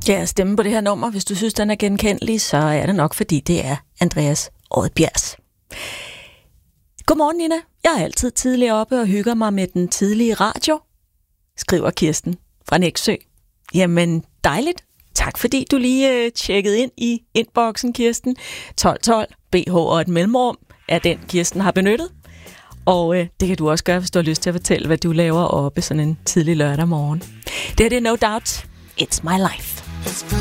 Ja, stemme på det her nummer. Hvis du synes, den er genkendelig, så er det nok, fordi det er Andreas Odbjergs. Godmorgen, Nina. Jeg er altid tidlig oppe og hygger mig med den tidlige radio, skriver Kirsten fra Nexø. Jamen, dejligt. Tak fordi du lige tjekkede ind i inboxen, Kirsten. 1212 BH og et mellemrum er den, Kirsten har benyttet. Og det kan du også gøre, hvis du har lyst til at fortælle, hvad du laver oppe sådan en tidlig lørdag morgen. Det her det er No Doubt. It's My Life.